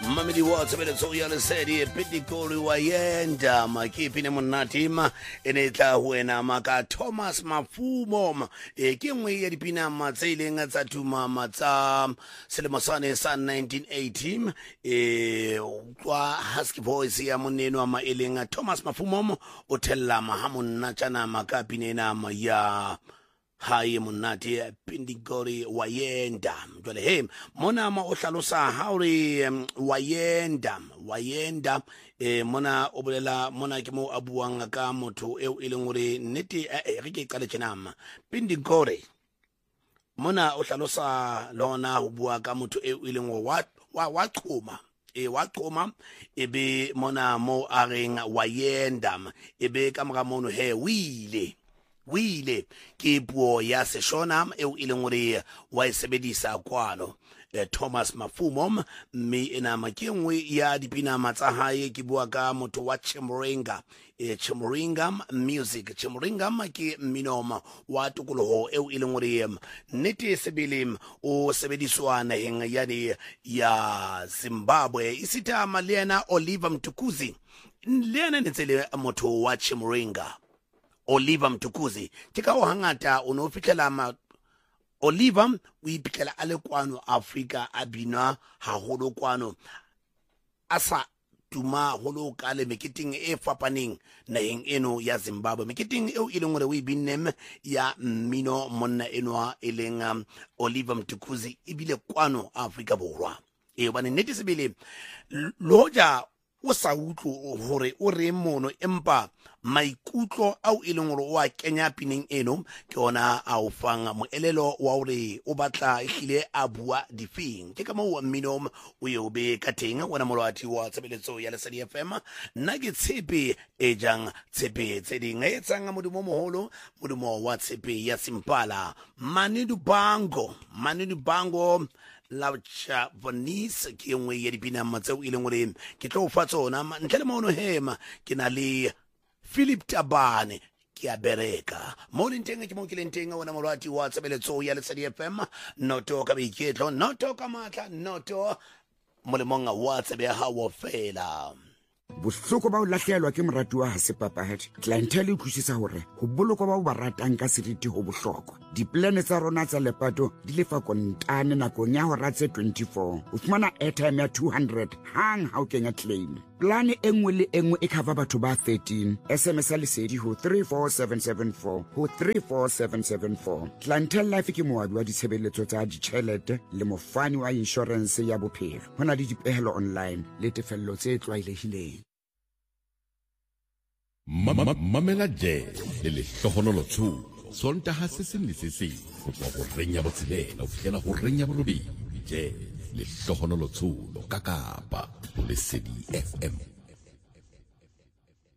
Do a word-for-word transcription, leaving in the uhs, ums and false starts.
Mamidi Watts bele so yale sedi pitikoli wayenda makipi ne monatima ene tla huena maka Thomas Mafumo e ke ngwe ya dipina matsele nga tsa tuma matsa selemo sane sa nineteen eighty e kwa husky voice ya moneno ama elenga Thomas Mafumo o tella mahamonna chana makapi ne na ya haye monate pindigori wayenda jwale he mona ma o hlalosa hauri um, wayenda wayenda e mona o bolela mona ke mo abuang ka motho eo e leng hore nnete e re ke qale tjenama pindigori mona o hlalosa lona ho bua ka motho eo e leng wa wa qhoma e wa qhoma ebe mona mo areng wayenda ebe ka mora mono he wile wile ke puo ya seshona eo e leng hore wa e sebedisa kwano eh, Thomas Mafumo mme ena makengwe ya dipina matsa hae ke bua ka motho wa Chimurenga eh, Chimurenga music Chimurenga ke minoma wa tukoloho eo e leng hore nnete sebele o sebediswa naheng ya ya Zimbabwe isita malena Oliver Mtukudzi lena ntsele motho wa Chimurenga Oliver Mtukudzi tika o hangata ono fitlhela ma Oliver o iphitlhela ale kwano Africa abina haholo kwano asa tuma holo ka le meketing e fapaneng naheng eno ya Zimbabwe meketing eo e leng hore o ibinnem ya mmino monna eno e leng um, Oliver Mtukudzi ibile kwano Africa borwa e bane nnete sebele loja o sa utlo hore o re mono empa maikutlo au e leng hore o a kenya pineng eno ke ona a o fanga moelelo wa hore o batla ehlile a bua difeng ke ka mo mmino o yo be ka teng wona molwati wa tsebeletso ya Lesedi F M nna ke tshepe e jang tshepe tse ding e tsanga modumo moholo modumo wa tshepe ya Simpala Manidu Bango Manidu Bango Laucha Venice ke ngwe ya dipina matseo e leng hore ke tlo fa tsona ntle le mono hema ke na le Philip Tabane ke a bereka mo lenteng ke mo ke lenteng wona molwati wa tsebeletso ya Lesedi F M noto ka boiketlo noto ka matla noto molemonga wa tsebe ha wo fela bohloko ba o lahlehelwa ke moratu wa Hasepapahadi clientele e tlhusisa hore ho bolokwa ba o ba ratang ka seriti ho bohlokwa diplane tsa rona tsa lepato di lefa kontane nakong ya hora tse twenty-four o fumana airtime ya two hundred hang ha o kenya claim plane e nngwe le e nngwe e cover batho ba thirteen S M S Lesedi ho three four seven seven four ho three four seven seven four clientele life ke moabi wa ditshebeletso tsa ditjhelete le mofani wa insurance ya bophelo hona le dipehelo online le tefello tse tlwaelehileng Mamela Jazz le lehlohonolo tshulo sontaha se seng le se seng go tswa go renya botshelela o fihlela go renya borobedi jazz lehlohonolo tshulo ka Kapa Lesedi F M.